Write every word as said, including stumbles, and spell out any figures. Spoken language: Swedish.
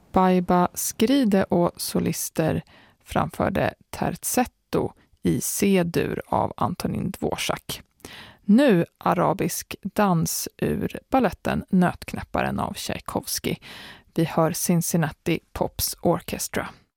Baiba Skride och solister framförde Terzetto i C-dur av Antonin Dvorak. Nu arabisk dans ur balletten Nötknäpparen av Tchaikovsky. Vi hör Cincinnati Pops Orchestra.